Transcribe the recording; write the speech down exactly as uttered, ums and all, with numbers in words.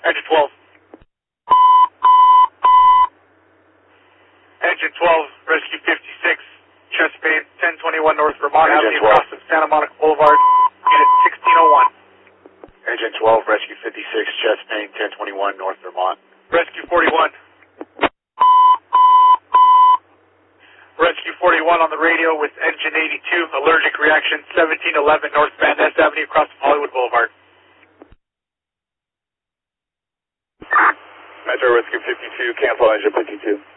Engine twelve. Engine twelve, Rescue fifty-six, chest pain, ten twenty-one North Vermont Avenue, across from Santa Monica Boulevard, unit sixteen oh one. Engine twelve, Rescue fifty-six, chest pain, ten twenty-one North Vermont. Rescue forty-one. Rescue forty-one on the radio with engine eighty-two, allergic reaction, seventeen eleven North Van Ness Avenue, across from Hollywood Boulevard. Metro Rescue fifty-two, cancel engine fifty-two.